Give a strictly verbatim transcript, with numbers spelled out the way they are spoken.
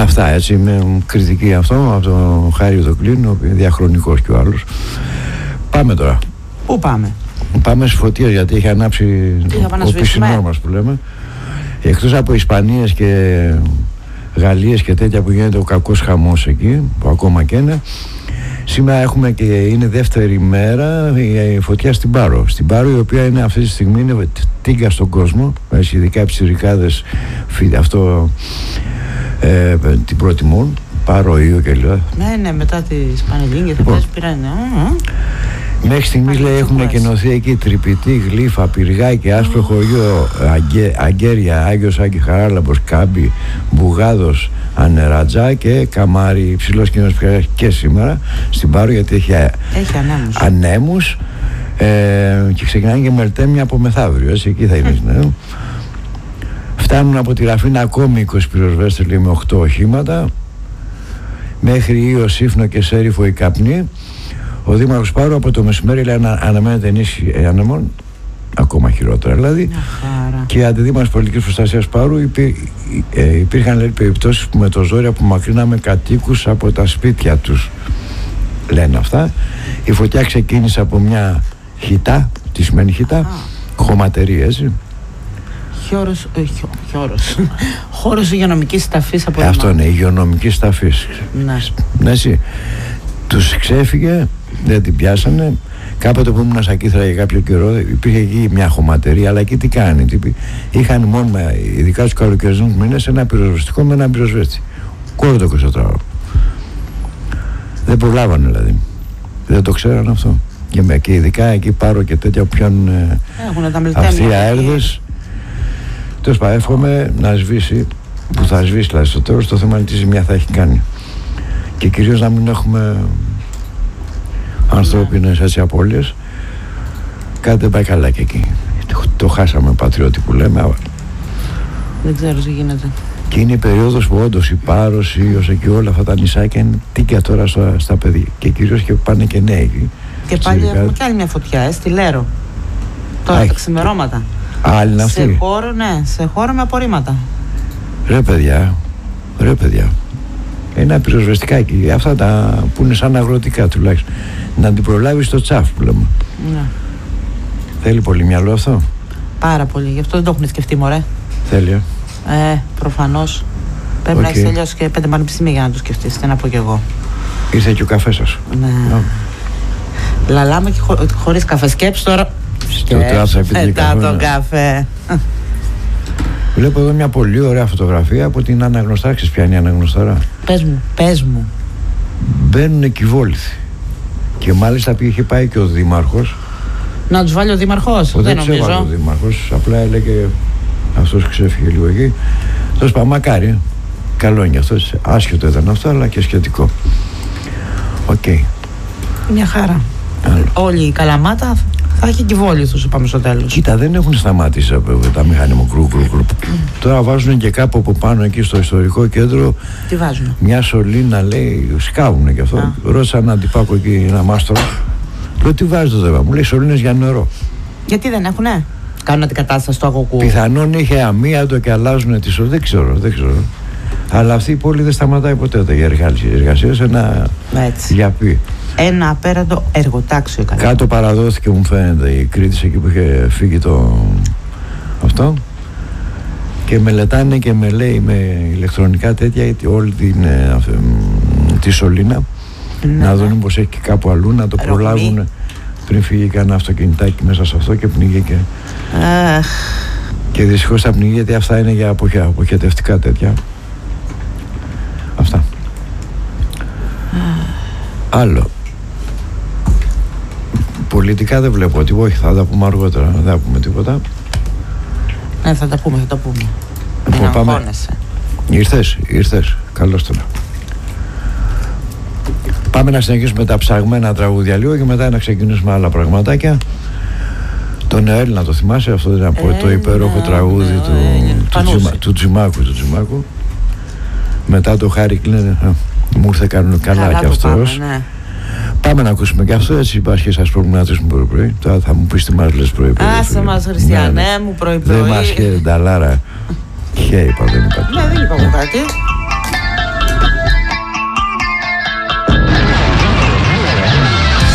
Αυτά έτσι, με κριτική αυτό από τον Χάρη Δοκλίνο, διαχρονικός και ο άλλος. Πάμε τώρα. Πού πάμε? Πάμε στις φωτίες, γιατί έχει ανάψει ο, ο πισινός μας που λέμε. Εκτός από Ισπανίες και Γαλλίες και τέτοια που γίνεται ο κακός χαμός εκεί, που ακόμα και είναι, σήμερα έχουμε και είναι δεύτερη μέρα η φωτιά στην Πάρο. Στην Πάρο, η οποία είναι αυτή τη στιγμή είναι τίγκα στον κόσμο, ειδικά οι ψιρικάδες αυτό ε, την προτιμούν. Πάρο Ήο και λέω. Ναι, ναι, μετά τις Πανελλήνιες θα πας πειράνε. Μέχρι στιγμής λέει έχουν εκενωθεί εκεί Τρυπητή, Γλύφα, Πυργά και Άσπρο χωριό, Αγκέ, Αγκέρια, Άγιος Άγγι Χαράλαμπος, Κάμπι, Μπουγάδος, Ανερατζά και Καμάρι. Υψηλός κίνδυνος πυρκαγιάς και σήμερα στην Πάρο, γιατί έχει, έχει ανέμους, ανέμους ε, και ξεκινάει και μελτέμια από μεθαύριο, έτσι, εκεί θα είναι. Ναι. Φτάνουν από τη Ραφίνα ακόμη είκοσι πυροσβέστες με οκτώ οχήματα. Μέχρι Ήο, Σύφνο και Σέριφο οι καπνοί. Ο Δήμαρχος Πάρου από το μεσημέρι λέει να αναμένεται ενίσχυση ανεμών, ακόμα χειρότερα δηλαδή. Και η Αντιδήμαρχος Πολιτικής Προστασίας Πάρου υπή, ε, υπήρχαν λέει, περιπτώσεις που με το ζόρι απομακρύναμε κατοίκους από τα σπίτια τους, λένε αυτά. Η φωτιά ξεκίνησε από μια χιτά, τι σημαίνει χιτά, χωματερή, έτσι. Χώρος, ε, χω, χώρος. Χώρος υγειονομικής ταφής από αυτό είναι, υγειονομικής ταφής. Ναι. Ναι, εσύ. Τους ξέφυγε, δεν την πιάσανε. Κάποτε που ήμουν στα Κύθρα για κάποιο καιρό, υπήρχε εκεί μια χωματερία, αλλά εκεί τι κάνει? Τι, είχαν μόνο, ειδικά στους καλοκαιρινούς μήνες, ένα πυροσβεστικό με ένα πυροσβέστη. Κόρδο εικοσιτετράωρο. Δεν προλάβανε δηλαδή. Δεν το ξέραν αυτό. Και, με, και ειδικά εκεί Πάρο και τέτοια που πιάνουν αυτοί οι αέρδες. Τέλος πάντων, εύχομαι να σβήσει, που θα σβήσει δηλαδή στο τέλος, το θέμα είναι τι ζημιά θα έχει κάνει. Και κυρίως να μην έχουμε ανθρώπινες έτσι απώλειες. Κάτι δεν πάει καλά και εκεί. Το, το χάσαμε πατριώτη που λέμε. Δεν ξέρω τι γίνεται. Και είναι η περίοδος που όντως η Πάρος, η Ήος και όλα αυτά τα νησάκια είναι τίκια τώρα στα, στα παιδιά. Και κυρίως και πάνε και νέοι εκεί. Και πάλι έχουμε κι άλλη μια φωτιά, ε, στη Λέρο. Τώρα τα ξημερώματα. Άλλη είναι αυτή. Σε χώρο, ναι, σε χώρο με απορρίμματα. Ρε παιδιά, ρε παιδιά. Ένα πυροσβεστικά εκεί, αυτά τα που είναι σαν αγροτικά τουλάχιστον. Να την προλάβει στο τσάφ που λέμε. Ναι. Θέλει πολύ μυαλό αυτό. Πάρα πολύ, γι' αυτό δεν το έχουν σκεφτεί, μωρέ. Θέλει. Ε, προφανώς. Πρέπει okay. να έχεις τελειώσει και πέντε πανεπιστήμια για να το σκεφτείς, τι να πω κι εγώ. Ήρθε και ο καφές σας. Ναι. No. Λαλάμε και χω, χωρίς καφέ. Σκέψου τώρα. Σκέψου μετά τον καφέ. Βλέπω εδώ μια πολύ ωραία φωτογραφία από την αναγνωστάρα. Ξέρεις ποια είναι η αναγνωστάρα? Πες μου, πες μου. Μπαίνουν εκκυβόληθοι. Και μάλιστα είχε πάει και ο Δήμαρχος. Να τους βάλει ο Δήμαρχος? Ο, δεν δεν νομίζω. ο Δήμαρχος, απλά έλεγε αυτός ξέφυγε λίγο εκεί. Τέλος πάντων, μακάρι. Καλό είναι αυτό. Άσχετο ήταν αυτό, αλλά και σχετικό. Οκ. Okay. Μια χαρά. Άλλο. Όλη η Καλαμάτα θα έχει κυβόληθους, πάμε στο τέλος. Κοίτα, δεν έχουν σταματήσει τα μηχανήμα κρου, κρου, κρου. Mm. Τώρα βάζουν και κάπου από πάνω εκεί στο ιστορικό κέντρο. Τι βάζουν? Μια σωλήνα, λέει, σκάβουν και αυτό. Α. Ρώτησα έναν αντιπάκο εκεί, ένα μάστορα. Λέω, τι βάζει το δέμα? Μου λέει σωλήνες για νερό. Γιατί δεν έχουνε? Κάνουν αντικατάσταση στο αγωγού. Πιθανόν είχε αμύαντο και αλλάζουν τη σωλή. Δεν ξέρω, δεν ξέρω. Αλλά αυτή η πόλη δεν σταματάει ποτέ τα εργασίες. Ένα γιαπί. Ένα απέραντο εργοτάξιο. Καλά. Κάτω παραδόθηκε, μου φαίνεται, η Κρήτης εκεί που είχε φύγει το αυτό. Και μελετάνε και με λέει με ηλεκτρονικά τέτοια όλη την, ε, τη σωλήνα. Ναι. Να δουν πως έχει και κάπου αλλού, να το Ρογμή. προλάβουν πριν φύγει κανένα αυτοκινητάκι μέσα σε αυτό και πνίγηκε. Αχ. Και δυστυχώς θα πνίγει, γιατί αυτά είναι για αποχε, αποχετευτικά τέτοια. Αυτά. Αχ. Άλλο. Πολιτικά δεν βλέπω ότι όχι, θα τα πούμε αργότερα, δεν θα πούμε τίποτα. Ναι, θα τα πούμε, θα τα πούμε. Μην αγχώνεσαι. Ήρθες, ήρθες, καλώς τώρα. Πάμε να συνεχίσουμε τα ψαγμένα τραγούδια λίγο και μετά να ξεκινήσουμε άλλα πραγματάκια. Τον Έλληνα, το θυμάσαι αυτό, δεν πω, το υπέροχο ναι, τραγούδι ναι, του, ναι, του, τζιμα, του Τζιμάκου, του Τζιμάκου. Μετά το Χάρη Κλίνε, μου ήρθε καλά, καλά κι αυτός. Πάμε, ναι. Πάμε να ακούσουμε και αυτό, έτσι υπάρχει σας προβληματίσουμε πρωί-πρωί. Τώρα θα μου πεις τι μας λες πρωί-πρωί. Άσε μας Χριστιανέ μου πρωί-πρωί. Δεν μας χαίρε νταλάρα. Χαίρε είπα, δεν είπα. Ναι, δεν είπα εγώ κάτι.